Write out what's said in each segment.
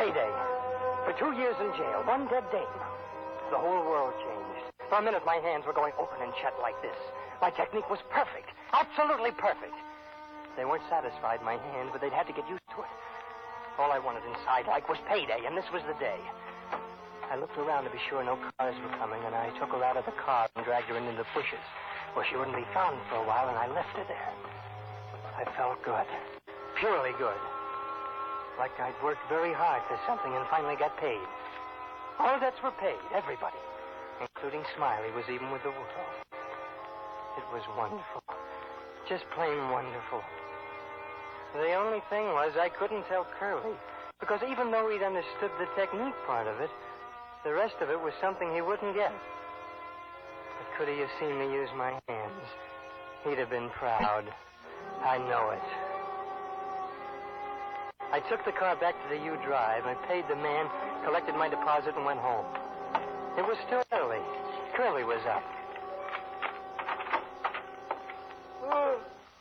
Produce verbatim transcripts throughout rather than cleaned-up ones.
payday. For two years in jail, one dead dame. The whole world changed. For a minute, my hands were going open and shut like this. My technique was perfect. Absolutely perfect. They weren't satisfied, my hands, but they'd had to get used to it. All I wanted inside like was payday, and this was the day. I looked around to be sure no cars were coming, and I took her out of the car and dragged her into the bushes, where she wouldn't be found for a while, and I left her there. I felt good. Purely good. Like I'd worked very hard for something and finally got paid. All debts were paid, everybody, including Smiley, was even with the world. It was wonderful. Just plain wonderful. The only thing was I couldn't tell Curly, because even though he'd understood the technique part of it, the rest of it was something he wouldn't get. But could he have seen me use my hands, he'd have been proud. I know it. I took the car back to the U Drive. I paid the man, collected my deposit, and went home. It was still early. Curly was up. Oh,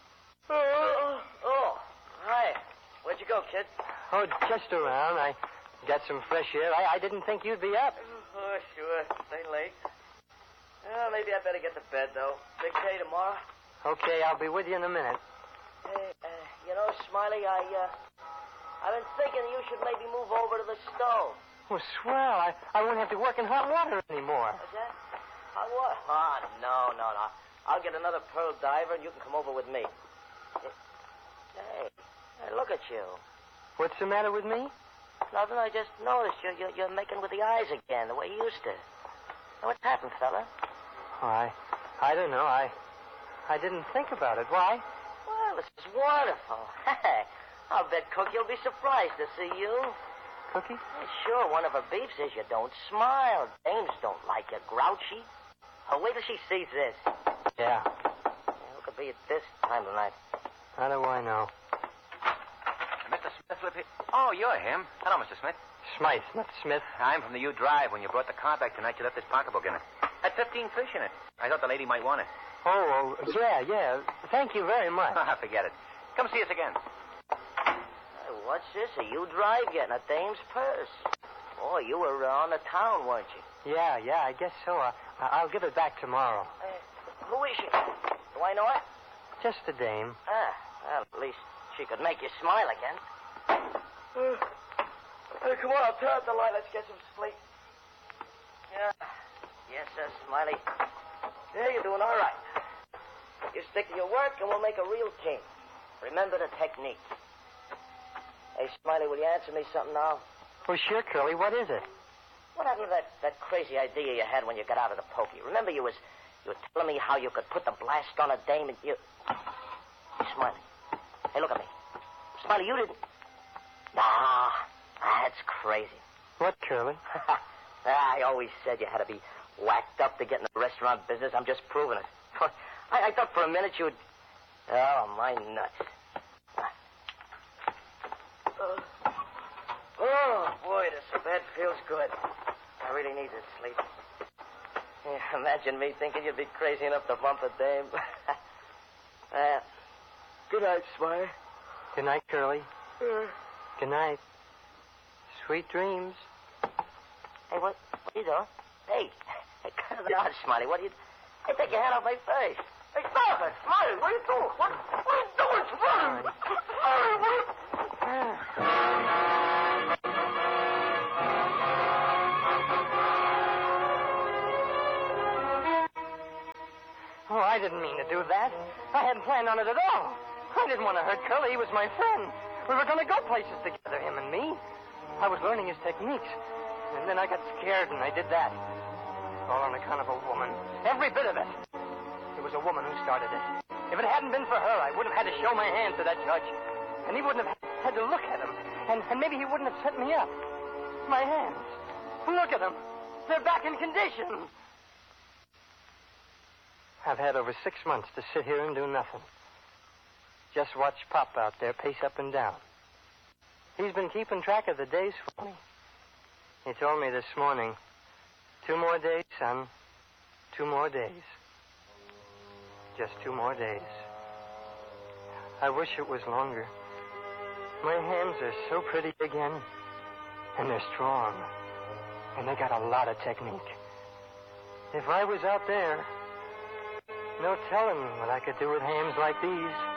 oh, oh, hi. Where'd you go, kid? Oh, just around. I got some fresh air. I, I didn't think you'd be up. Oh, sure. Stay late. Well, maybe I better get to bed, though. Big day tomorrow. Okay, I'll be with you in a minute. Hey, uh, you know, Smiley, I, uh, I've been thinking you should maybe move over to the stove. Oh, swell. I, I won't have to work in hot water anymore. What's that? Hot water? Oh, no, no, no. I'll get another pearl diver, and you can come over with me. Hey, hey, look at you. What's the matter with me? Nothing. I just noticed you, you're, you're making with the eyes again, the way you used to. Now, what's happened, fella? Oh, I, I don't know. I, I didn't think about it. Why? Well, this is wonderful. Hey, I'll bet Cookie will be surprised to see you. Cookie? Yeah, sure, one of her beefs is you don't smile. Dames don't like you grouchy. Oh, wait till she sees this. Yeah. Yeah, who could be at this time of night? How do I know? Mister Smith live here? Oh, you're him. Hello, Mister Smith. Smythe, not Smith. I'm from the U Drive. When you brought the car back tonight, you left this pocketbook in it. Had fifteen fish in it. I thought the lady might want it. Oh, oh, yeah, yeah. Thank you very much. Ah, forget it. Come see us again. Hey, what's this? A U Drive getting a dame's purse? Oh, you were uh, on the town, weren't you? Yeah, yeah, I guess so. Uh, I'll give it back tomorrow. Uh, who is she? Do I know her? Just a dame. Ah, well, at least she could make you smile again. Uh, hey, come on, I'll turn off the light. Let's get some sleep. Yeah. Yes, sir, Smiley. Yeah, you're doing all right. You stick to your work, and we'll make a real team. Remember the technique. Hey, Smiley, will you answer me something now? Well, sure, Curly. What is it? What happened to that, that crazy idea you had when you got out of the pokey? Remember you was you were telling me how you could put the blast on a dame and you... Hey, Smiley. Hey, look at me. Smiley, you didn't... Nah, that's crazy. What, Curly? I always said you had to be whacked up to get in the restaurant business. I'm just proving it. I, I thought for a minute you would... Oh, my nuts. Uh, oh, boy, this bed feels good. I really need this sleep. Yeah, imagine me thinking you'd be crazy enough to bump a dame. uh, good night, Smiley. Good night, Curly. Uh, Good night. Sweet dreams. Hey, what, what are you doing? Hey, hey, cut it out, Smiley. What are you... Hey, take your hand off my face. Hey, stop it. Smiley, what are you doing? What, what are you doing, Smiley? Smiley, what are you... Oh, I didn't mean to do that. I hadn't planned on it at all. I didn't want to hurt Curly. He was my friend. We were going to go places together, him and me. I was learning his techniques. And then I got scared, and I did that. All on account of a woman. Every bit of it. It was a woman who started it. If it hadn't been for her, I wouldn't have had to show my hand to that judge. And he wouldn't have had to look at them. And, and maybe he wouldn't have set me up. My hands. Look at them. They're back in condition. I've had over six months to sit here and do nothing. Just watch Pop out there pace up and down. He's been keeping track of the days for me. He told me this morning, two more days, son. Two more days. Just two more days. I wish it was longer. My hands are so pretty again. And they're strong. And they got a lot of technique. If I was out there, no telling what I could do with hands like these.